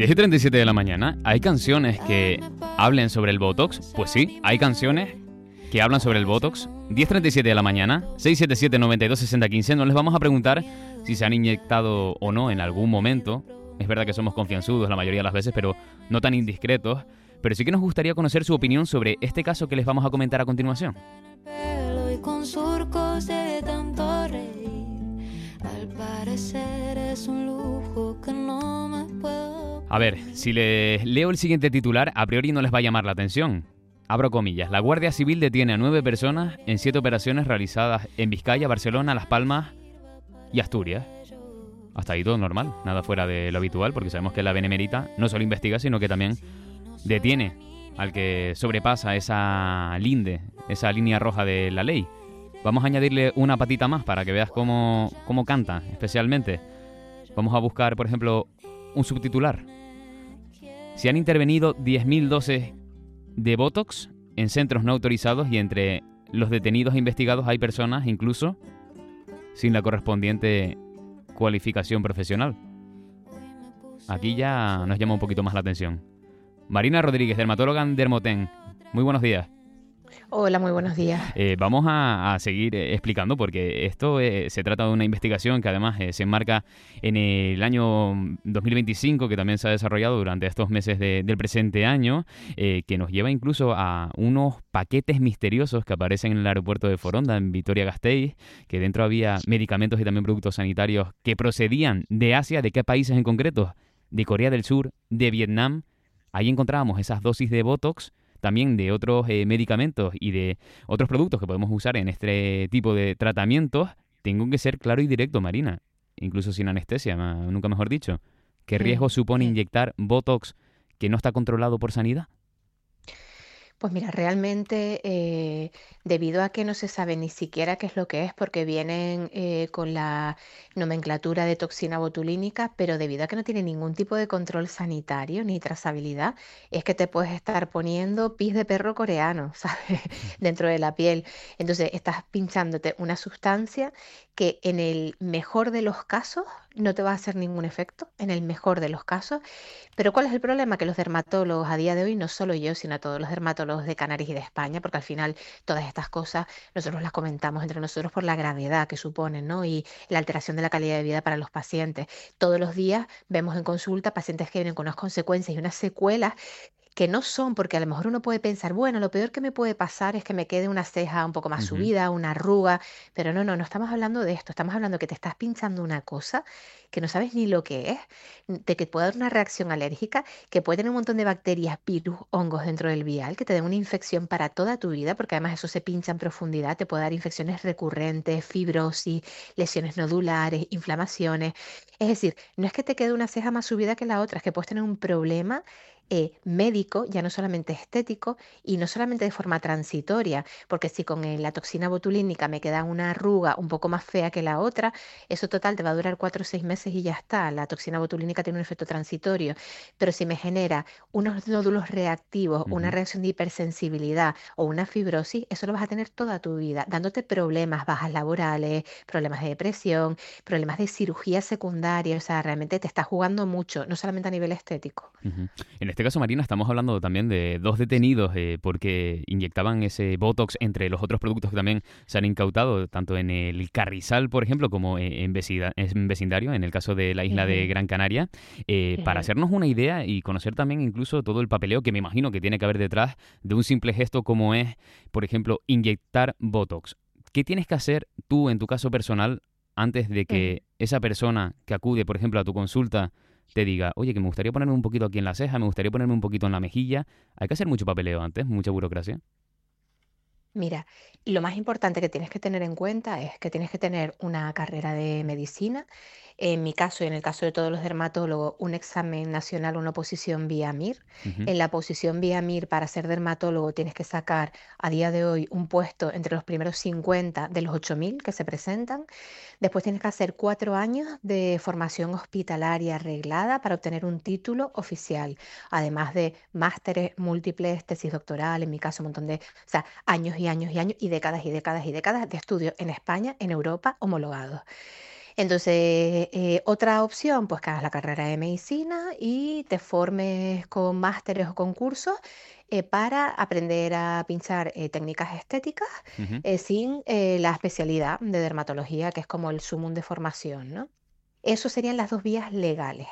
10:37 de la mañana. ¿Hay canciones que hablen sobre el Botox? Pues sí, hay canciones que hablan sobre el Botox. 10:37 de la mañana, 677-926015. No les vamos a preguntar si se han inyectado o no en algún momento. Es verdad que somos confianzudos la mayoría de las veces, pero no tan indiscretos. Pero sí que nos gustaría conocer su opinión sobre este caso que les vamos a comentar a continuación. Con surcos de tanto reír, al parecer es un lujo que no me puedo... A ver, si les leo el siguiente titular, a priori no les va a llamar la atención. Abro comillas. La Guardia Civil detiene a 9 personas en 7 operaciones realizadas en Vizcaya, Barcelona, Las Palmas y Asturias. Hasta ahí todo normal, nada fuera de lo habitual, porque sabemos que la Benemérita no solo investiga, sino que también detiene al que sobrepasa esa linde, esa línea roja de la ley. Vamos a añadirle una patita más para que veas cómo canta especialmente. Vamos a buscar, por ejemplo, un subtitular. Se han intervenido 10.000 dosis de Botox en centros no autorizados y entre los detenidos e investigados hay personas incluso sin la correspondiente cualificación profesional. Aquí ya nos llama un poquito más la atención. Marina Rodríguez, dermatóloga en Dermoten. Muy buenos días. Hola, muy buenos días. Vamos a seguir explicando porque esto se trata de una investigación que además se enmarca en el año 2025, que también se ha desarrollado durante estos meses del presente año, que nos lleva incluso a unos paquetes misteriosos que aparecen en el aeropuerto de Foronda, en Vitoria-Gasteiz, que dentro había medicamentos y también productos sanitarios que procedían de Asia. ¿De qué países en concreto? De Corea del Sur, de Vietnam. Ahí encontrábamos esas dosis de Botox, también de otros medicamentos y de otros productos que podemos usar en este tipo de tratamientos. Tengo que ser claro y directo, Marina, incluso sin anestesia, nunca mejor dicho. ¿Qué riesgo supone inyectar Botox que no está controlado por sanidad? Pues mira, realmente debido a que no se sabe ni siquiera qué es lo que es, porque vienen con la nomenclatura de toxina botulínica, pero debido a que no tiene ningún tipo de control sanitario ni trazabilidad, es que te puedes estar poniendo pis de perro coreano, ¿sabes? Dentro de la piel. Entonces estás pinchándote una sustancia que en el mejor de los casos no te va a hacer ningún efecto, en el mejor de los casos. Pero ¿cuál es el problema? Que los dermatólogos a día de hoy, no solo yo, sino a todos los dermatólogos de Canarias y de España, porque al final todas estas cosas nosotros las comentamos entre nosotros por la gravedad que suponen, ¿no? Y la alteración de la calidad de vida para los pacientes. Todos los días vemos en consulta pacientes que vienen con unas consecuencias y unas secuelas que no son, porque a lo mejor uno puede pensar, bueno, lo peor que me puede pasar es que me quede una ceja un poco más Ujú. subida, una arruga, pero no estamos hablando de esto, estamos hablando que te estás pinchando una cosa que no sabes ni lo que es, de que puede dar una reacción alérgica, que puede tener un montón de bacterias, virus, hongos dentro del vial, que te den una infección para toda tu vida, porque además eso se pincha en profundidad, te puede dar infecciones recurrentes, fibrosis, lesiones nodulares, inflamaciones. Es decir, no es que te quede una ceja más subida que la otra, es que puedes tener un problema médico, ya no solamente estético y no solamente de forma transitoria, porque si con la toxina botulínica me queda una arruga un poco más fea que la otra, eso total te va a durar 4 o 6 meses y ya está. La toxina botulínica tiene un efecto transitorio, pero si me genera unos nódulos reactivos, una Ujú. reacción de hipersensibilidad o una fibrosis, eso lo vas a tener toda tu vida, dándote problemas, bajas laborales, problemas de depresión, problemas de cirugía secundaria, o sea, realmente te está jugando mucho, no solamente a nivel estético. Ujú. En este caso, Marina, estamos hablando también de 2 detenidos porque inyectaban ese Botox entre los otros productos que también se han incautado, tanto en el Carrizal, por ejemplo, como en vecindario, en el caso de la isla de Ujú, Gran Canaria, para ujú. hacernos una idea y conocer también incluso todo el papeleo que me imagino que tiene que haber detrás de un simple gesto como es, por ejemplo, inyectar Botox. ¿Qué tienes que hacer tú en tu caso personal antes de Ujú. que esa persona que acude, por ejemplo, a tu consulta te diga, oye, que me gustaría ponerme un poquito aquí en la ceja, me gustaría ponerme un poquito en la mejilla? Hay que hacer mucho papeleo antes, mucha burocracia. Mira, lo más importante que tienes que tener en cuenta es que tienes que tener una carrera de medicina. En mi caso y en el caso de todos los dermatólogos, un examen nacional, una oposición vía MIR. Ujú. En la oposición vía MIR, para ser dermatólogo, tienes que sacar a día de hoy un puesto entre los primeros 50 de los 8.000 que se presentan. Después tienes que hacer 4 años de formación hospitalaria reglada para obtener un título oficial, además de másteres múltiples, tesis doctoral, en mi caso un montón de, o sea, años y años y años y décadas y décadas y décadas de estudio en España, en Europa, homologados. Entonces, otra opción, pues que hagas la carrera de medicina y te formes con másteres o con cursos para aprender a pinchar técnicas estéticas Ujú. sin la especialidad de dermatología, que es como el sumum de formación, ¿no? Eso serían las dos vías legales.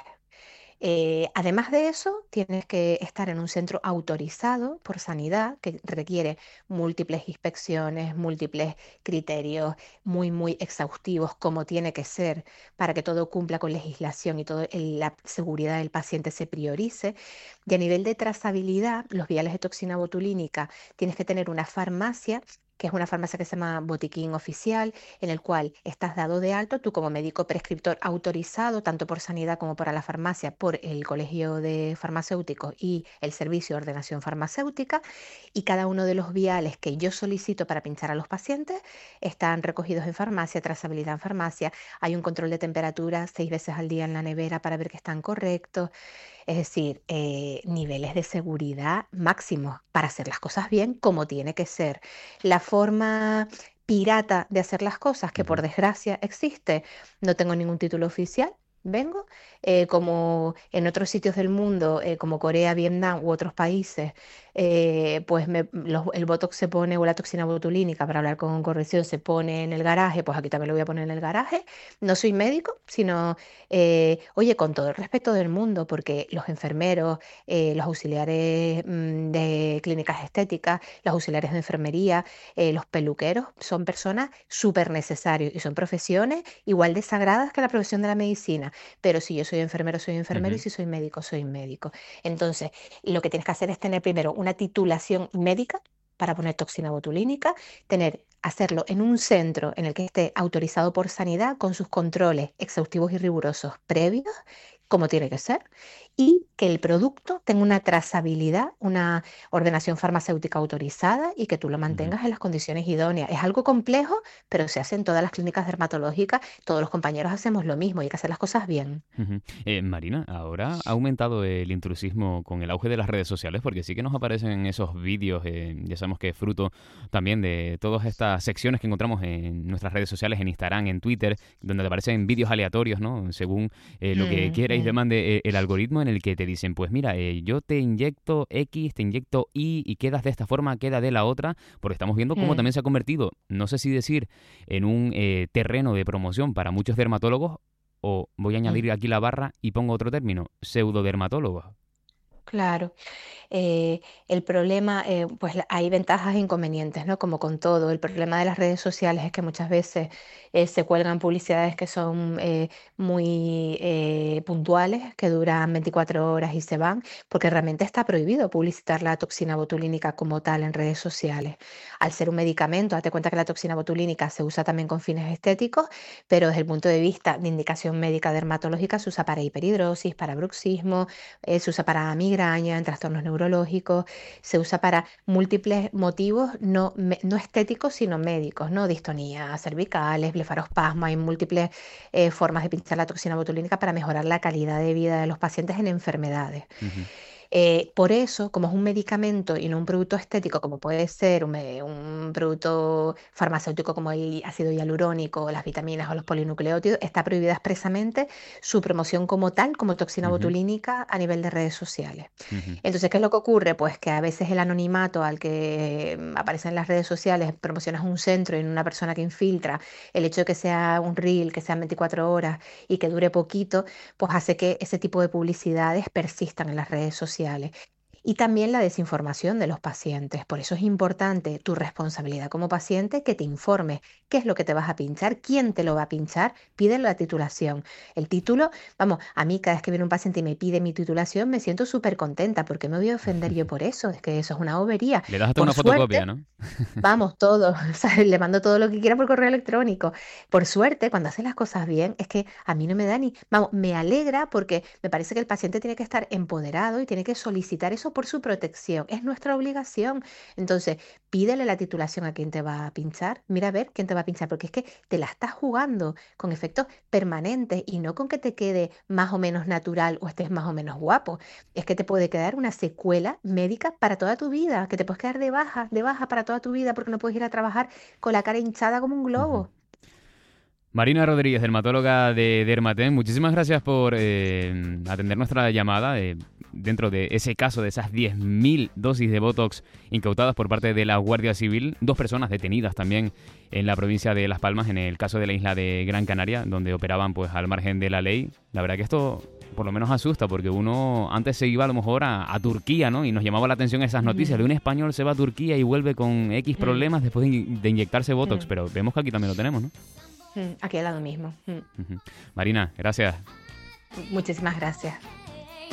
Además de eso, tienes que estar en un centro autorizado por sanidad que requiere múltiples inspecciones, múltiples criterios muy exhaustivos, como tiene que ser para que todo cumpla con legislación y toda la seguridad del paciente se priorice. Y a nivel de trazabilidad, los viales de toxina botulínica tienes que tener una farmacia, que es una farmacia que se llama Botiquín Oficial, en el cual estás dado de alto tú como médico prescriptor autorizado, tanto por sanidad como por la farmacia, por el Colegio de Farmacéuticos y el Servicio de Ordenación Farmacéutica, y cada uno de los viales que yo solicito para pinchar a los pacientes están recogidos en farmacia, trazabilidad en farmacia, hay un control de temperatura 6 veces al día en la nevera para ver que están correctos, es decir, niveles de seguridad máximos para hacer las cosas bien como tiene que ser. La forma pirata de hacer las cosas, que por Ujú. desgracia existe, no tengo ningún título oficial. Vengo, como en otros sitios del mundo, como Corea, Vietnam u otros países, pues el Botox se pone, o la toxina botulínica, para hablar con corrección, se pone en el garaje, pues aquí también lo voy a poner en el garaje. No soy médico, sino oye, con todo el respeto del mundo, porque los enfermeros, los auxiliares de clínicas estéticas, los auxiliares de enfermería, los peluqueros, son personas súper necesarias y son profesiones igual de sagradas que la profesión de la medicina. Pero si yo soy enfermero y Ujú. si soy médico, soy médico. Entonces, lo que tienes que hacer es tener primero una titulación médica para poner toxina botulínica, hacerlo en un centro en el que esté autorizado por sanidad con sus controles exhaustivos y rigurosos previos, como tiene que ser, y que el producto tenga una trazabilidad, una ordenación farmacéutica autorizada y que tú lo Ujú. mantengas en las condiciones idóneas. Es algo complejo, pero se hace en todas las clínicas dermatológicas, todos los compañeros hacemos lo mismo y hay que hacer las cosas bien. Ujú. Marina, ahora ha aumentado el intrusismo con el auge de las redes sociales, porque sí que nos aparecen esos vídeos, ya sabemos que es fruto también de todas estas secciones que encontramos en nuestras redes sociales, en Instagram, en Twitter, donde te aparecen vídeos aleatorios, ¿no? Según lo que Mm, quieras y mm, demande el algoritmo, en el que te dicen, pues mira, yo te inyecto X, te inyecto Y quedas de esta forma, queda de la otra, porque estamos viendo cómo mm. también se ha convertido, no sé si decir, en un terreno de promoción para muchos dermatólogos, o voy a Mm. añadir aquí la barra y pongo otro término, pseudodermatólogos. Claro. El problema, pues hay ventajas e inconvenientes, ¿no? Como con todo. El problema de las redes sociales es que muchas veces se cuelgan publicidades que son muy puntuales, que duran 24 horas y se van, porque realmente está prohibido publicitar la toxina botulínica como tal en redes sociales. Al ser un medicamento, date cuenta que la toxina botulínica se usa también con fines estéticos, pero desde el punto de vista de indicación médica dermatológica se usa para hiperhidrosis, para bruxismo, se usa para migraña, en trastornos neurológicos, se usa para múltiples motivos no estéticos, sino médicos, ¿no? Distonía cervicales, blefarospasmo, hay múltiples formas de pinchar la toxina botulínica para mejorar la calidad de vida de los pacientes en enfermedades. Ujú. Por eso, como es un medicamento y no un producto estético, como puede ser un producto farmacéutico como el ácido hialurónico, las vitaminas o los polinucleótidos, está prohibida expresamente su promoción como tal, como toxina Ujú. botulínica a nivel de redes sociales. Ujú. Entonces, ¿qué es lo que ocurre? Pues que a veces el anonimato al que aparece en las redes sociales, promocionas un centro y una persona que infiltra, el hecho de que sea un reel, que sean 24 horas y que dure poquito, pues hace que ese tipo de publicidades persistan en las redes sociales. Y también la desinformación de los pacientes. Por eso es importante tu responsabilidad como paciente que te informes qué es lo que te vas a pinchar, quién te lo va a pinchar, pide la titulación. El título, vamos, a mí cada vez que viene un paciente y me pide mi titulación me siento súper contenta porque me voy a ofender yo por eso, es que eso es una bobería. Le das hasta Por una fotocopia, suerte, ¿no? vamos, todo, o sea, le mando todo lo que quiera por correo electrónico. Por suerte, cuando hace las cosas bien, es que a mí no me da ni, vamos, me alegra porque me parece que el paciente tiene que estar empoderado y tiene que solicitar eso por su protección. Es nuestra obligación. Entonces, pídele la titulación a quien te va a pinchar. Mira a ver quién te va a pinchar, porque es que te la estás jugando con efectos permanentes y no con que te quede más o menos natural o estés más o menos guapo. Es que te puede quedar una secuela médica para toda tu vida, que te puedes quedar de baja para toda tu vida porque no puedes ir a trabajar con la cara hinchada como un Ujú. globo. Marina Rodríguez, dermatóloga de Dermaten, muchísimas gracias por atender nuestra llamada dentro de ese caso de esas 10.000 dosis de Botox incautadas por parte de la Guardia Civil. 2 personas detenidas también en la provincia de Las Palmas, en el caso de la isla de Gran Canaria, donde operaban pues al margen de la ley. La verdad que esto por lo menos asusta, porque uno antes se iba a lo mejor a Turquía, ¿no? Y nos llamaba la atención esas noticias de un español se va a Turquía y vuelve con X problemas después de inyectarse Botox, pero vemos que aquí también lo tenemos, ¿no? Aquí al lado mismo. Marina, gracias. Muchísimas gracias.